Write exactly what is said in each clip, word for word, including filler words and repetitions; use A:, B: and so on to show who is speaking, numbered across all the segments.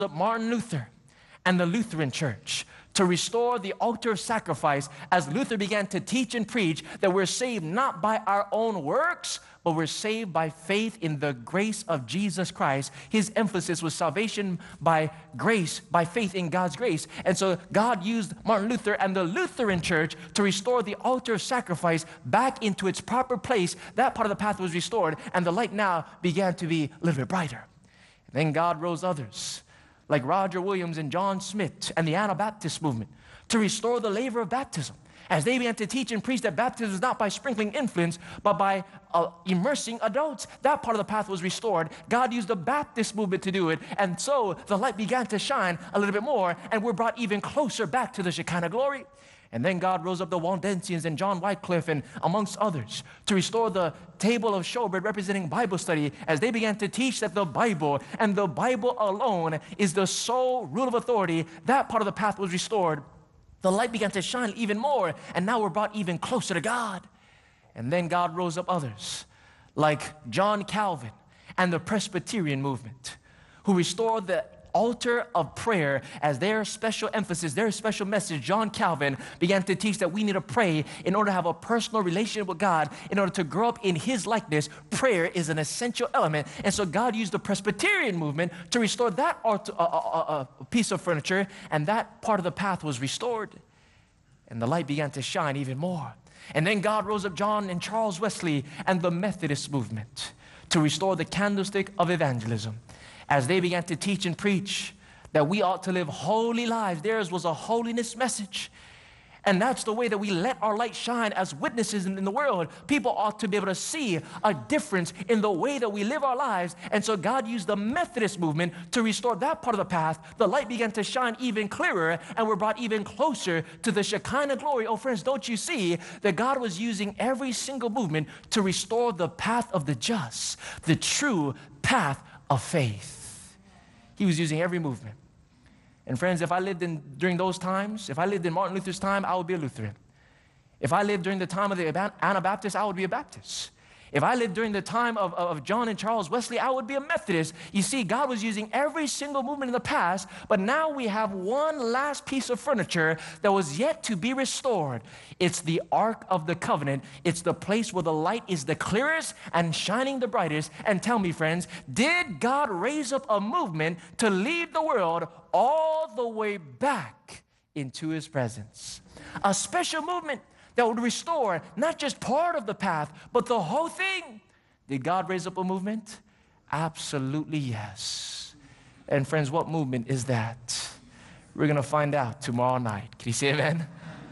A: Martin Luther and the Lutheran Church to restore the altar of sacrifice as Luther began to teach and preach that we're saved not by our own works, but we're saved by faith in the grace of Jesus Christ. His emphasis was salvation by grace, by faith in God's grace. And so God used Martin Luther and the Lutheran Church to restore the altar of sacrifice back into its proper place. That part of the path was restored, and the light now began to be a little bit brighter. And then God rose others, like Roger Williams and John Smith and the Anabaptist movement, to restore the laver of baptism, as they began to teach and preach that baptism is not by sprinkling influence, but by uh, immersing adults. That part of the path was restored. God used the Baptist movement to do it, and so the light began to shine a little bit more, and we're brought even closer back to the Shekinah glory. And then God rose up the Waldensians and John Wycliffe and amongst others to restore the table of showbread representing Bible study, as they began to teach that the Bible and the Bible alone is the sole rule of authority. That part of the path was restored. The light began to shine even more, and now we're brought even closer to God. And then God rose up others like John Calvin and the Presbyterian movement, who restored the altar of prayer as their special emphasis, their special message. John Calvin began to teach that we need to pray in order to have a personal relationship with God, in order to grow up in His likeness. Prayer is an essential element. And so God used the Presbyterian movement to restore that altar, uh, uh, uh, piece of furniture, and that part of the path was restored. And the light began to shine even more. And then God rose up John and Charles Wesley and the Methodist movement to restore the candlestick of evangelism, as they began to teach and preach that we ought to live holy lives. Theirs was a holiness message. And that's the way that we let our light shine as witnesses in, in the world. People ought to be able to see a difference in the way that we live our lives. And so God used the Methodist movement to restore that part of the path. The light began to shine even clearer, and we're brought even closer to the Shekinah glory. Oh, friends, don't you see that God was using every single movement to restore the path of the just, the true path of faith? He was using every movement. And friends, if I lived in during those times, if I lived in Martin Luther's time, I would be a Lutheran. If I lived during the time of the Anabaptists, I would be a Baptist. If I lived during the time of, of John and Charles Wesley, I would be a Methodist. You see, God was using every single movement in the past, but now we have one last piece of furniture that was yet to be restored. It's the Ark of the Covenant. It's the place where the light is the clearest and shining the brightest. And tell me, friends, did God raise up a movement to lead the world all the way back into His presence? A special movement that would restore not just part of the path, but the whole thing. Did God raise up a movement? Absolutely yes. And friends, what movement is that? We're going to find out tomorrow night. Can you say amen?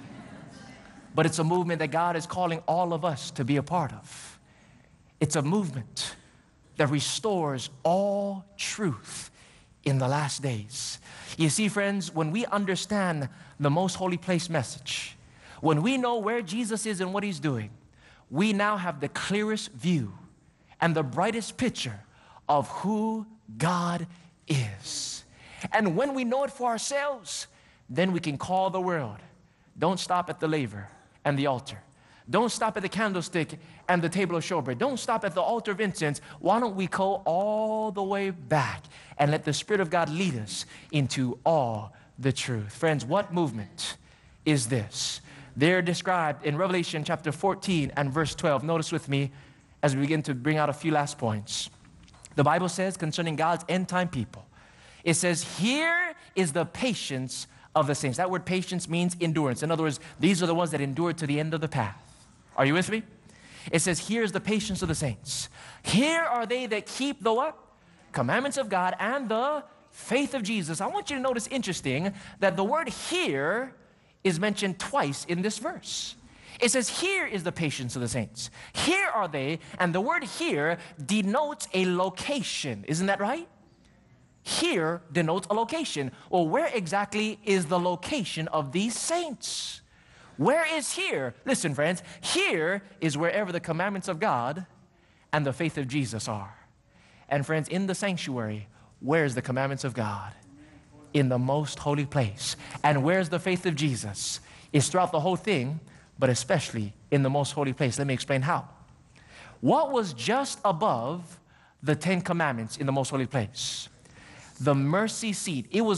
A: But it's a movement that God is calling all of us to be a part of. It's a movement that restores all truth in the last days. You see, friends, when we understand the most holy place message, when we know where Jesus is and what He's doing, we now have the clearest view and the brightest picture of who God is. And when we know it for ourselves, then we can call the world. Don't stop at the laver and the altar. Don't stop at the candlestick and the table of showbread. Don't stop at the altar of incense. Why don't we go all the way back and let the Spirit of God lead us into all the truth? Friends, what movement is this? They're described in Revelation chapter fourteen and verse twelve. Notice with me as we begin to bring out a few last points. The Bible says concerning God's end-time people, it says, here is the patience of the saints. That word patience means endurance. In other words, these are the ones that endure to the end of the path. Are you with me? It says, here is the patience of the saints. Here are they that keep the what? Commandments of God and the faith of Jesus. I want you to notice, interesting, that the word here is mentioned twice in this verse. It says, here is the patience of the saints. Here are they, and the word here denotes a location. Isn't that right? Here denotes a location. Well, where exactly is the location of these saints? Where is here? Listen, friends, here is wherever the commandments of God and the faith of Jesus are. And friends, in the sanctuary, where's the commandments of God? In the most holy place. And where's the faith of Jesus? It's throughout the whole thing, but especially in the most holy place. Let me explain how. What was just above the Ten Commandments in the most holy place? the mercy seat. It was